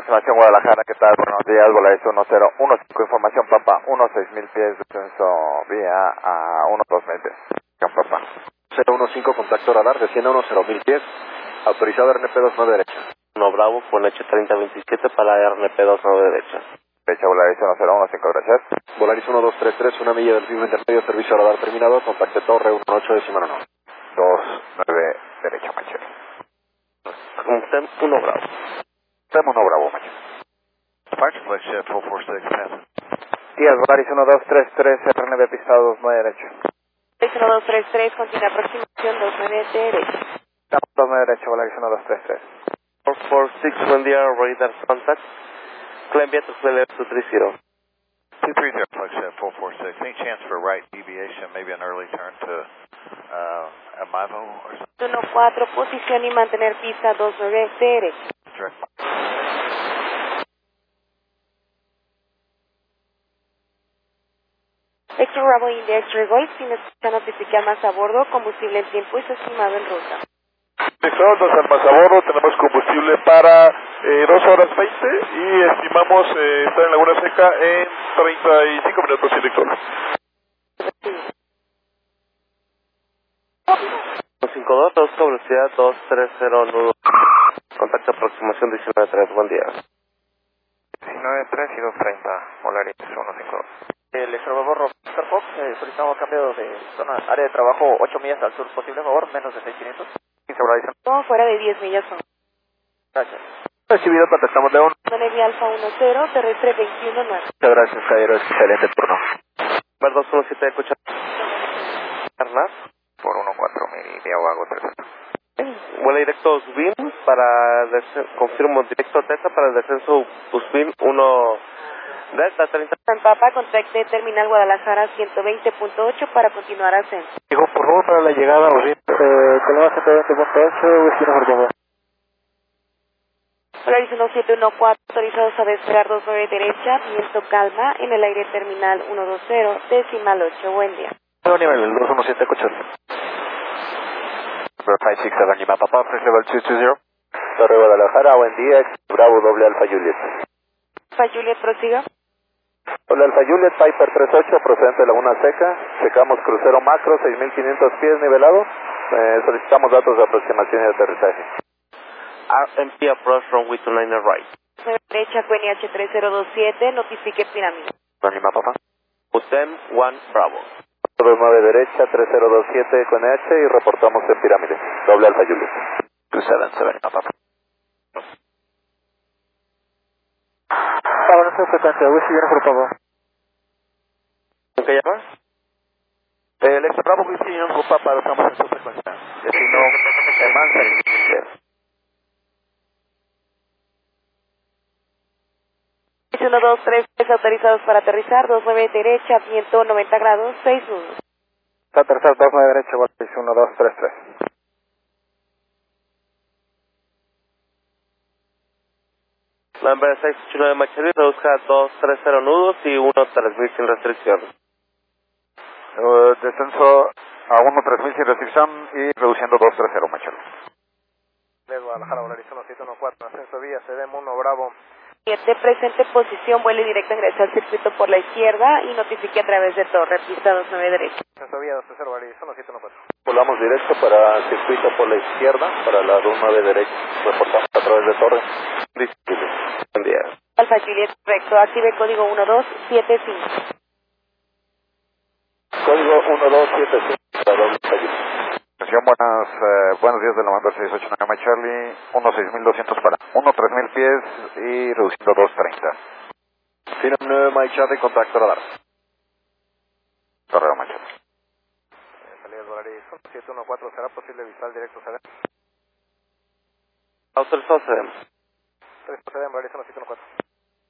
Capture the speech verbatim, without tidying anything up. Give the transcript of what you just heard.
aproximación Guadalajara, ¿qué tal? Buenos días, Volaris uno cero uno cinco, información Papa, uno seis mil pies, descenso vía a uno dos mil pies. Papa. cero uno cinco, contacto radar, desciende a uno cero mil pies, autorizado R N P dos nueve derecha. uno Bravo, con H treinta veintisiete para R N P dos nueve derecha. Derecha, Volaris uno cero uno cinco, gracias. Volaris uno dos tres tres, una milla del ciclo intermedio, servicio radar terminado, contacte torre uno ocho decimal uno. dos nueve, derecha, Machete. Tem uno Bravo. Tem uno Bravo, Machete. Departure flight shift four four six, passing. Díaz, Volaris uno dos tres tres, R N B pista dos nueve derecha. uno dos tres tres, continúa aproximación dos nueve derecha. dos nueve derecha, Volaris uno dos tres tres. four four six, buen día, radar contact. Climb via to clear two three zero. two three zero, flight shift four four six. Any chance for right deviation, maybe an early turn to uh, Amavo or something? uno cuatro, posición y mantener pista dos nueve derecha. Direct. Extra Bravo India, Extra Golf, si necesita notificar más a bordo, combustible en tiempo y su estimado en ruta. Estamos al más a bordo, tenemos combustible para eh, dos horas veinte y estimamos eh, estar en Laguna Seca en treinta y cinco minutos, director. cinco dos, dos, velocidad dos tres cero, nudo. Contacto aproximación diecinueve tres, buen día. diecinueve tres y dos treinta, Volaris uno cinco dos. El extravador Rockstar Fox, eh, solicitamos cambio de zona, área de trabajo ocho millas al sur, posible, por favor, menos de seis mil quinientos. quince, Volaris. Todo fuera de diez millas son. Gracias. Recibido, contestamos de uno. Navy Alfa uno cero, terrestre veintiuno nueve. Muchas gracias, caballero, excelente turno. Ver dos uno siete, escucha. Arnaz. Por uno cuatro mil, vía Vago tres. Vuela directo Usbin para descenso, confirmo directo Delta para el descenso Usbin uno Delta treinta. San Papa, contacte Terminal Guadalajara ciento veinte punto ocho para continuar ascenso. Dijo, por favor, para la llegada, Usbin. Eh, Coloma ciento veinte punto ocho, Whisky, por favor. Volaris uno siete uno cuatro, autorizados a despegar dos nueve derecha, viento calma, en el aire terminal uno dos cero, decimal ocho, buen día. Nivel dos uno siete, coche. five six seven, Lima Papa, Fresh Level dos dos cero. Torre Guadalajara, buen día, Bravo doble Alfa Juliet. Alfa Juliet, prosiga. Hola Alfa Juliet, Piper treinta y ocho, procedente de Laguna Seca, checamos crucero macro, seis mil quinientos pies nivelado, eh, solicitamos datos de aproximación y aterrizaje. R M P approach runway two nine right. nueve derecha, Q N H tres cero dos siete, notifique pirámide. Lima Papa. Utem one Bravo. dos nueve derecha, tres cero dos siete con H y reportamos en pirámide, doble Alfa Juliet. dos siete siete, Lima Papa. Ahora esa frecuencia, Whisky, por favor. ¿Con qué llamas? El extra Bravo Whisky, por Papa, estamos en su frecuencia. Destino Manzanillo. uno dos tres, autorizados para aterrizar, dos nueve derecha, viento noventa grados, seis nudos. Aterrizar dos nueve derecha, Volaris uno dos tres tres. Number seis ocho nueve Machete, reduzca dos tres cero nudos y uno tres mil sin restricción. Uh, descenso a uno tres mil sin restricción y reduciendo dos tres cero, Machete. De Guadalajara, Volaris uno siete uno cuatro, ascenso vía, C D M uno Bravo. siete, presente posición, vuele directo, ingresa al circuito por la izquierda y notifique a través de torre, pista dos nueve derecha. Ascenso vía dos cero, Volaris uno siete uno cuatro. Volamos directo para circuito por la izquierda, para la dos nueve derecha, reportamos a través de torre. Buen día. Alfa Juliet, correcto, active código uno dos siete cinco. Código uno dos siete cinco para doble Alfa Juliet. Atención, buenas, eh, buenos días del November seis ocho nueve Charlie, uno seis mil doscientos para uno tres mil pies y reduciendo dos treinta. Fino nueve Mike Charlie, contacto radar. Correo, Machete. Eh, salida de Volaris uno siete uno cuatro, ¿será posible visual directo C D M? Autorizado C D M. tres C D M, Volaris uno siete uno cuatro.